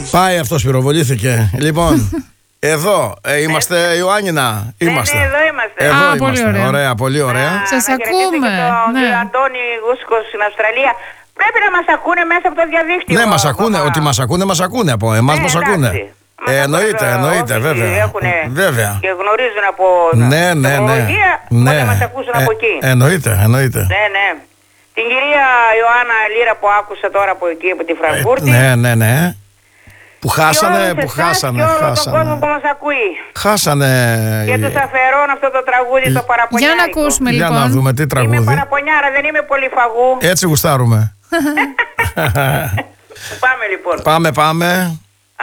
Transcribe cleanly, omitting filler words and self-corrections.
Πάει αυτός, πυροβολήθηκε. Λοιπόν, εδώ είμαστε, Ιωάννινα. Είμαστε. Ναι, εδώ είμαστε. Εδώ πολύ είμαστε. ωραία. Ωραία, πολύ ωραία. Σας να ακούμε, χαιρετήσω και τον ναι. κύριο Αντώνη Γούσκος στην Αυστραλία. Πρέπει να μας ακούνε μέσα από το διαδίκτυο. Ναι, μας ακούνε. ακόμα. Ότι μας ακούνε, μας ακούνε. Από εμάς Ναι, μας εντάξει. ακούνε. Μας Εννοείται, ακούνε, εννοείται, όσοι βέβαια. έχουνε Βέβαια. Και γνωρίζουν από Ναι, ναι, ναι. τεχνολογία, Ναι. να μας ακούσουν από εκεί. Εννοείται, εννοείται. Ναι, ναι. Την κυρία Ιωάννα Λύρα που άκουσα τώρα από εκεί, από τη Φραγκφούρτη. Ναι, ναι, ναι. Που χάσανε, Και όλους που εσάς χάσανε, και όλο τον κόσμο χάσανε. που μας ακούει. Χάσανε. Και τους αφαιρώνω αυτό το τραγούδι, το παραπονιάρικο. Για να ακούσουμε Για λοιπόν. να δούμε τι Είμαι τραγούδι. παραπονιάρα, δεν είμαι πολύ φαγού. Έτσι γουστάρουμε. Πάμε λοιπόν. Πάμε, πάμε.